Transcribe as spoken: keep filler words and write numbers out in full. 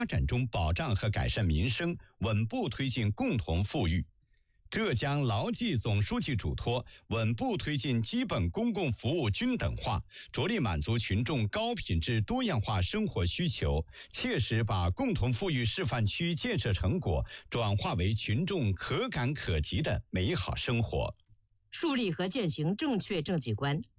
发展中保障和改善民生，稳步推进共同富裕。浙江牢记总书记嘱托，稳步推进基本公共服务均等化，着力满足群众高品质多样化生活需求，切实把共同富裕示范区建设成果转化为群众可感可及的美好生活。 树立和践行正确政绩观，